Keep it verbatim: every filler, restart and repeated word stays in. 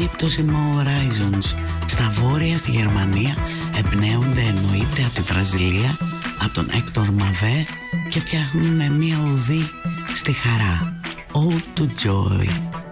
περίπτωση με Horizons στα βόρεια, στη Γερμανία, εμπνέονται εννοείται από τη Βραζιλία, από τον Έκτορ Μαβέ, και φτιάχνουν μια οδή στη χαρά. Ode to Joy.